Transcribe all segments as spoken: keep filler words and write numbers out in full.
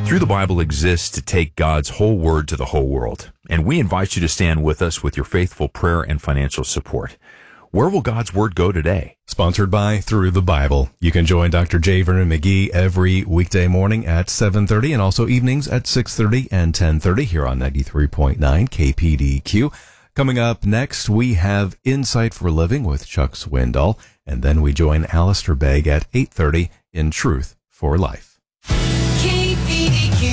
Through the Bible exists to take God's whole word to the whole world, and we invite you to stand with us with your faithful prayer and financial support. Where will God's word go today? Sponsored by Through the Bible. You can join Doctor J. Vernon McGee every weekday morning at seven thirty and also evenings at six thirty and ten thirty here on ninety-three point nine K P D Q. Coming up next, we have Insight for Living with Chuck Swindoll, and then we join Alistair Begg at eight thirty in Truth for Life. K P D Q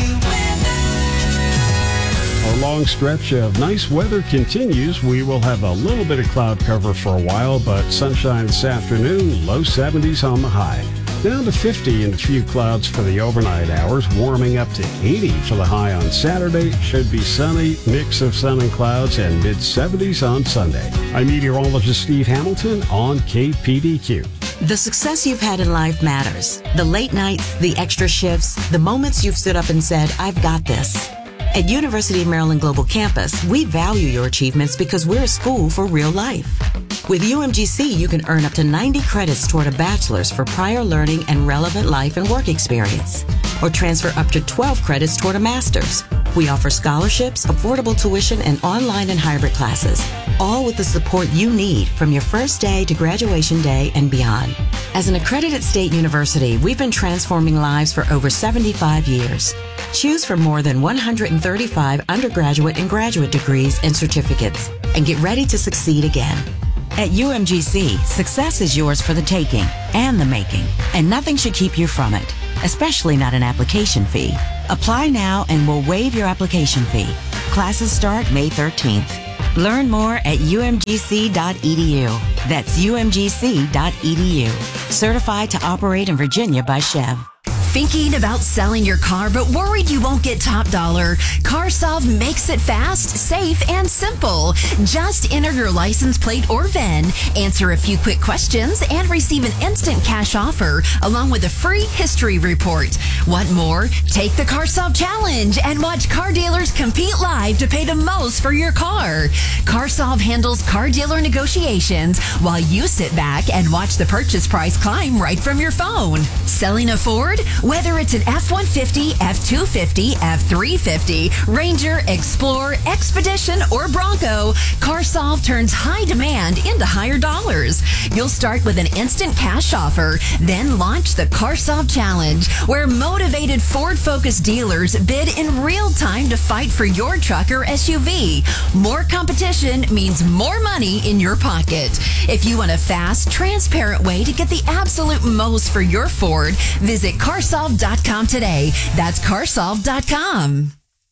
Our long stretch of nice weather continues. We will have a little bit of cloud cover for a while, but sunshine this afternoon, low seventies on the high. Down to fifty and a few clouds for the overnight hours, warming up to eighty for the high on Saturday. Should be sunny, mix of sun and clouds, and mid seventies on Sunday. I'm meteorologist Steve Hamilton on K P D Q. The success you've had in life matters. The late nights, the extra shifts, the moments you've stood up and said, I've got this. At University of Maryland Global Campus, we value your achievements because we're a school for real life. With U M G C, you can earn up to ninety credits toward a bachelor's for prior learning and relevant life and work experience, or transfer up to twelve credits toward a master's. We offer scholarships, affordable tuition, and online and hybrid classes, all with the support you need from your first day to graduation day and beyond. As an accredited state university, we've been transforming lives for over seventy-five years. Choose from more than one hundred thirty-five undergraduate and graduate degrees and certificates, and get ready to succeed again. At U M G C, success is yours for the taking and the making, and nothing should keep you from it, especially not an application fee. Apply now and we'll waive your application fee. Classes start May thirteenth. Learn more at U M G C dot E D U. That's U M G C dot E D U. Certified to operate in Virginia by Chev. Thinking about selling your car but worried you won't get top dollar? CarSolve makes it fast, safe, and simple. Just enter your license plate or V I N, answer a few quick questions, and receive an instant cash offer along with a free history report. Want more? Take the CarSolve Challenge and watch car dealers compete live to pay the most for your car. CarSolve handles car dealer negotiations while you sit back and watch the purchase price climb right from your phone. Selling a Ford? Whether it's an F one fifty, F two fifty, F three fifty, Ranger, Explorer, Expedition, or Bronco, CarSolve turns high demand into higher dollars. You'll start with an instant cash offer, then launch the CarSolve Challenge, where motivated Ford-focused dealers bid in real time to fight for your truck or S U V. More competition means more money in your pocket. If you want a fast, transparent way to get the absolute most for your Ford, visit CarSolve dot com today. That's CarSolve dot com.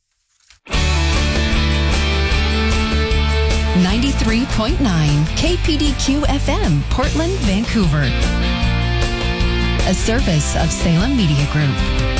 ninety-three point nine K P D Q F M, Portland, Vancouver. A service of Salem Media Group.